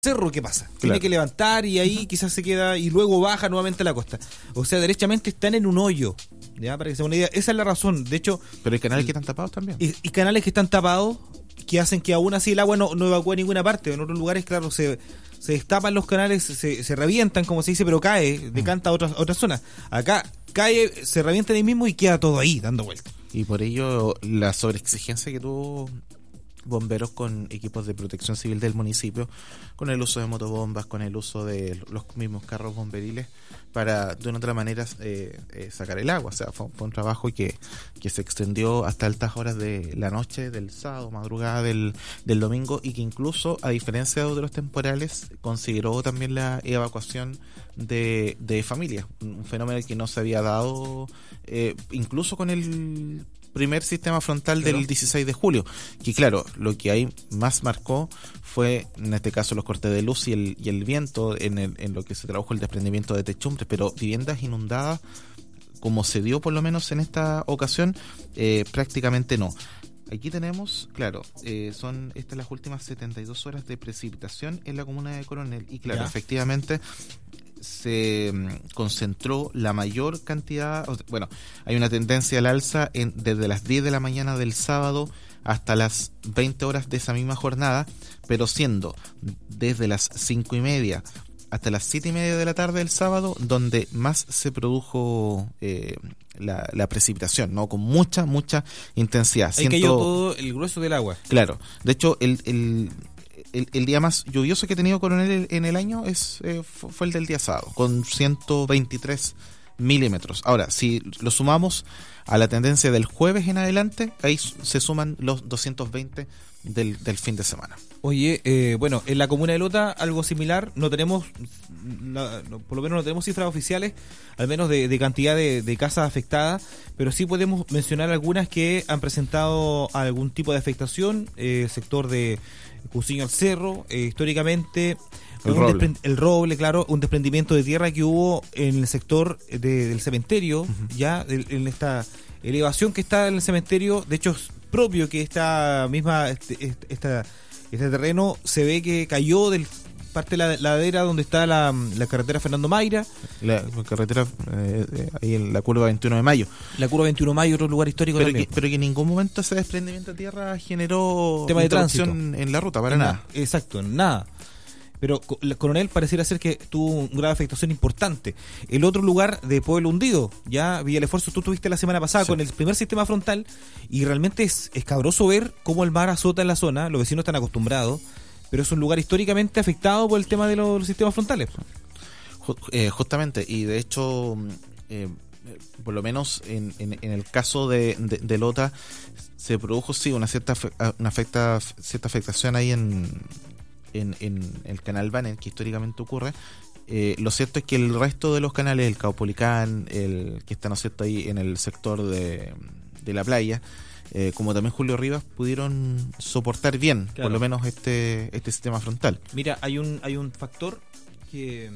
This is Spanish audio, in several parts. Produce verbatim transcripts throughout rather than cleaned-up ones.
cerro, ¿qué pasa? Claro. Tiene que levantar y ahí quizás se queda y luego baja nuevamente a la costa. O sea, derechamente están en un hoyo. Ya, para que se den una idea, esa es la razón. De hecho, pero hay canales que están tapados también. Y, y canales que están tapados, que hacen que aún así el agua no, no evacúe a ninguna parte. En otros lugares, claro, se, se destapan los canales, se, se revientan, como se dice, pero cae, decanta a otras, otras zonas. Acá cae, se revienta ahí mismo y queda todo ahí, dando vueltas. Y por ello, la sobreexigencia que tuvo bomberos con equipos de protección civil del municipio, con el uso de motobombas, con el uso de los mismos carros bomberiles, para de una otra manera eh, eh, sacar el agua. O sea, fue, fue un trabajo que, que se extendió hasta altas horas de la noche del sábado, madrugada del, del domingo, y que incluso, a diferencia de otros temporales, consideró también la evacuación de, de familias, un fenómeno que no se había dado eh, incluso con el primer sistema frontal del dieciséis de julio, que claro, lo que ahí más marcó fue en este caso los cortes de luz y el, y el viento en, el, en lo que se tradujo el desprendimiento de techumbres, pero viviendas inundadas como se dio por lo menos en esta ocasión, eh, prácticamente no. Aquí tenemos, claro, eh, son estas las últimas setenta y dos horas de precipitación en la comuna de Coronel, y claro, ¿Ya? efectivamente se concentró la mayor cantidad, bueno, hay una tendencia al alza en, desde las diez de la mañana del sábado hasta las veinte horas de esa misma jornada, pero siendo desde las cinco y media hasta las siete y media de la tarde del sábado donde más se produjo eh, la, la precipitación, ¿no? Con mucha, mucha intensidad. Ahí Siento, cayó todo el grueso del agua. Claro, de hecho el... el El, el día más lluvioso que ha tenido Coronel en el año es eh, fue el del día sábado, con ciento veintitrés milímetros. Ahora, si lo sumamos a la tendencia del jueves en adelante, ahí se suman los doscientos veinte del, del fin de semana. Oye, eh, bueno, en la comuna de Lota algo similar, no tenemos, la, no, por lo menos no tenemos cifras oficiales, al menos de, de cantidad de, de casas afectadas, pero sí podemos mencionar algunas que han presentado algún tipo de afectación, eh, sector de Cusiño al Cerro, eh, históricamente el un roble. desprend- el roble, claro, un desprendimiento de tierra que hubo en el sector de, del cementerio, uh-huh. ya de, en esta elevación que está en el cementerio, de hecho es propio que esta misma este, esta, este terreno se ve que cayó del parte de la ladera donde está la, la carretera Fernando Mayra, la carretera eh, ahí en la curva veintiuno de mayo, la curva veintiuno de mayo, otro lugar histórico pero también. Que, pero que en ningún momento ese desprendimiento de tierra generó tema de tránsito en la ruta, para en nada. Na, exacto, nada. Pero el Coronel pareciera ser que tuvo una grave afectación importante. El otro lugar de Pueblo Hundido, ya Villa El Esfuerzo, tú tuviste la semana pasada, sí, con el primer sistema frontal, y realmente es escabroso ver cómo el mar azota en la zona, los vecinos están acostumbrados, pero es un lugar históricamente afectado por el tema de los, los sistemas frontales. Eh, justamente, y de hecho, eh, por lo menos en, en, en el caso de, de, de Lota, se produjo sí una cierta una afecta, cierta afectación ahí en, en, en el canal Banen, que históricamente ocurre. Eh, lo cierto es que el resto de los canales, el Caupolicán, el que está, ¿no es cierto?, ahí en el sector de, de la playa, Eh, como también Julio Rivas, pudieron soportar bien, claro, por lo menos este este sistema frontal. Mira, hay un hay un factor que,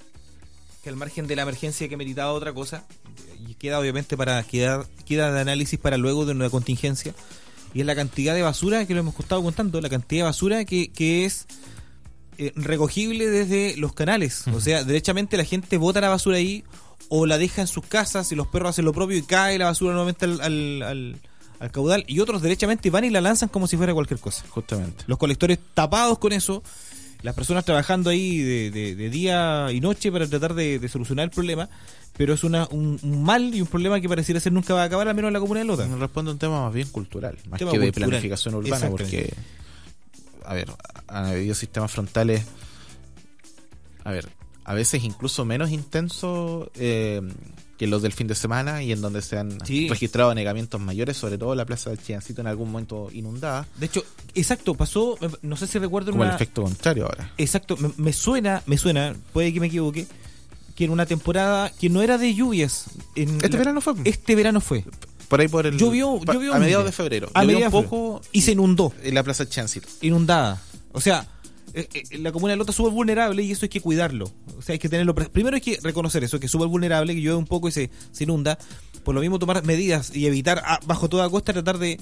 que al margen de la emergencia que meritaba otra cosa, y queda obviamente para quedar queda de análisis para luego de una contingencia, y es la cantidad de basura que lo hemos estado contando, la cantidad de basura que, que es eh, recogible desde los canales. Uh-huh. O sea, derechamente la gente bota la basura ahí o la deja en sus casas y los perros hacen lo propio y cae la basura nuevamente al, al, al al caudal, y otros derechamente van y la lanzan como si fuera cualquier cosa. Justamente. Los colectores tapados con eso, las personas trabajando ahí de, de, de día y noche para tratar de, de solucionar el problema, pero es una, un, un mal y un problema que pareciera ser nunca va a acabar, al menos en la comuna de Lota. Me responde un tema más bien cultural, más tema que de cultural. Planificación urbana, porque, a ver, han habido sistemas frontales, a ver, a veces incluso menos intensos eh, que los del fin de semana, y en donde se han sí. registrado anegamientos mayores, sobre todo la plaza del Chiancito en algún momento inundada. De hecho, exacto, pasó, no sé si recuerdo como una... el efecto contrario ahora. Exacto, me, me suena, me suena, puede que me equivoque, que en una temporada que no era de lluvias. En este la, verano fue. Este verano fue. Por ahí por el... Llovió, pa, llovió a mediados de febrero. A llovió mediados un poco y se inundó. En la plaza del Chiancito. Inundada. O sea... Eh, eh, la comuna de Lota es súper vulnerable y eso hay que cuidarlo. O sea, hay que tenerlo. Pre- Primero hay que reconocer eso, que es súper vulnerable, que llueve un poco y se, se inunda. Por lo mismo, tomar medidas y evitar, ah, bajo toda costa, tratar de,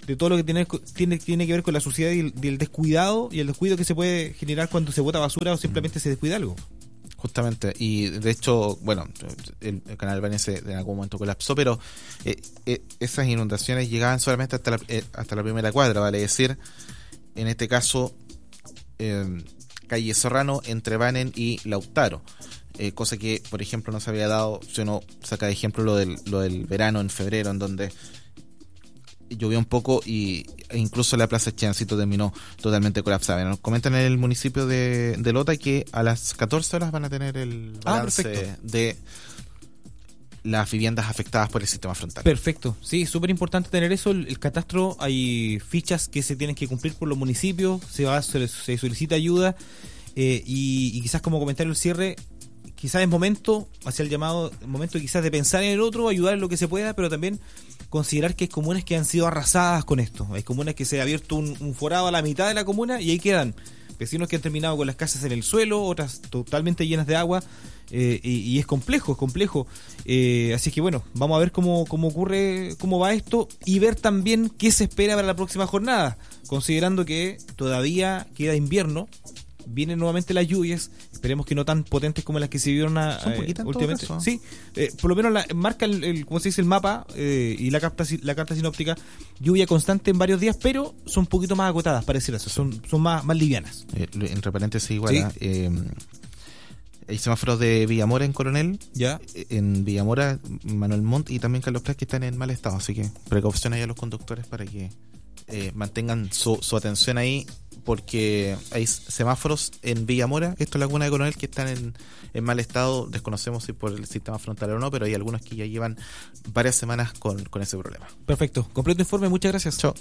de todo lo que tiene, tiene, tiene que ver con la suciedad y el, y el descuidado y el descuido que se puede generar cuando se bota basura o simplemente se descuida algo. Justamente, y de hecho, bueno, el, el canal Vanese en algún momento colapsó, pero eh, eh, esas inundaciones llegaban solamente hasta la, eh, hasta la primera cuadra, vale decir, en este caso, eh, calle Serrano, entre Banen y Lautaro. Eh, cosa que, por ejemplo, no se había dado, si uno saca de ejemplo lo del, lo del verano en febrero, en donde llovió un poco y incluso la plaza Chiancito terminó totalmente colapsada. Nos comentan en el municipio de, de Lota que a las catorce horas van a tener el balance ah, de las viviendas afectadas por el sistema frontal. Perfecto, sí, súper importante tener eso. El, el catastro, hay fichas que se tienen que cumplir por los municipios, se va se, se solicita ayuda eh, y, y quizás como comentario el cierre, quizás es momento, hacia el llamado, momento quizás de pensar en el otro, ayudar en lo que se pueda, pero también considerar que hay comunas que han sido arrasadas con esto. Hay comunas que se ha abierto un, un forado a la mitad de la comuna y ahí quedan vecinos que han terminado con las casas en el suelo, otras totalmente llenas de agua, eh, y, y es complejo, es complejo. Eh, así que bueno, vamos a ver cómo, cómo ocurre, cómo va esto y ver también qué se espera para la próxima jornada, considerando que todavía queda invierno. Vienen nuevamente las lluvias, esperemos que no tan potentes como las que se vieron a, Son poquitas eh, últimamente. Caso. Sí, eh, por lo menos la, marca el, el, como se dice, el mapa eh, y la carta, la carta sinóptica, lluvia constante en varios días, pero son un poquito más agotadas, pareciera eso, son, son más, más livianas. Eh, entre paréntesis, igual, ¿sí? eh, hay semáforos de Villamora en Coronel, ya en Villamora, Manuel Montt y también Carlos Plas que están en mal estado, así que precaución ahí a los conductores para que eh, mantengan su, su atención ahí, porque hay semáforos en Villamora, esto es la comuna de Coronel, que están en, en mal estado. Desconocemos si por el sistema frontal o no, pero hay algunos que ya llevan varias semanas con, con ese problema. Perfecto, completo informe, muchas gracias. Chao.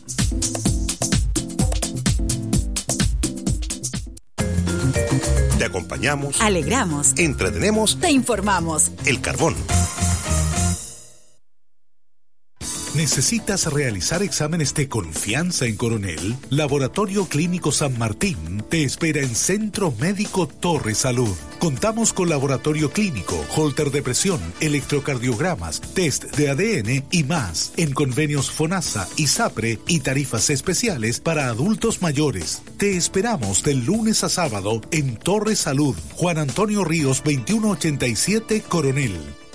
Te acompañamos, alegramos, entretenemos, te informamos. El Carbón. ¿Necesitas realizar exámenes de confianza en Coronel? Laboratorio Clínico San Martín te espera en Centro Médico Torre Salud. Contamos con laboratorio clínico, holter de presión, electrocardiogramas, test de A D N y más, en convenios FONASA, ISAPRE y tarifas especiales para adultos mayores. Te esperamos del lunes a sábado en Torre Salud, Juan Antonio Ríos veintiuno ochenta y siete, Coronel.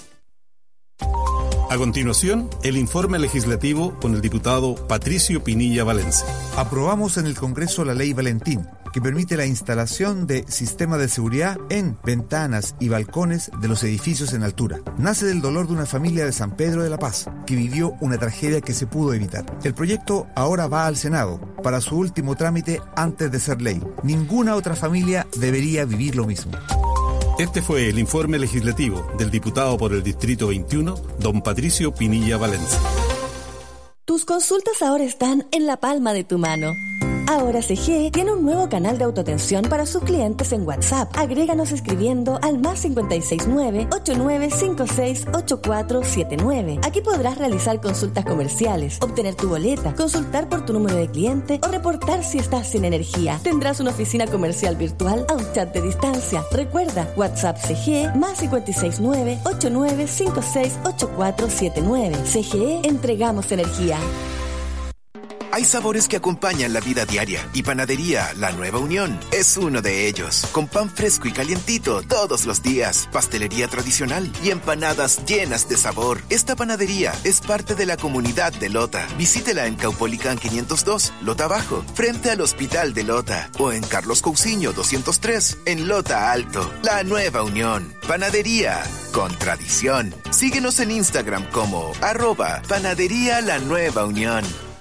A continuación, el informe legislativo con el diputado Patricio Pinilla Valencia. Aprobamos en el Congreso la Ley Valentín, que permite la instalación de sistemas de seguridad en ventanas y balcones de los edificios en altura. Nace del dolor de una familia de San Pedro de la Paz, que vivió una tragedia que se pudo evitar. El proyecto ahora va al Senado para su último trámite antes de ser ley. Ninguna otra familia debería vivir lo mismo. Este fue el informe legislativo del diputado por el Distrito veintiuno, don Patricio Pinilla Valencia. Tus consultas ahora están en la palma de tu mano. Ahora C G E tiene un nuevo canal de autoatención para sus clientes en WhatsApp. Agréganos escribiendo al más cinco seis nueve, ocho nueve cinco seis, ocho cuatro siete nueve. Aquí podrás realizar consultas comerciales, obtener tu boleta, consultar por tu número de cliente o reportar si estás sin energía. Tendrás una oficina comercial virtual a un chat de distancia. Recuerda, WhatsApp C G E más cinco seis nueve, ocho nueve cinco seis, ocho cuatro siete nueve. C G E, entregamos energía. Hay sabores que acompañan la vida diaria y Panadería La Nueva Unión es uno de ellos. Con pan fresco y calientito todos los días, pastelería tradicional y empanadas llenas de sabor. Esta panadería es parte de la comunidad de Lota. Visítela en Caupolicán quinientos dos, Lota Bajo, frente al Hospital de Lota, o en Carlos Cousiño doscientos tres, en Lota Alto. La Nueva Unión, panadería con tradición. Síguenos en Instagram como arroba Panadería La Nueva Unión.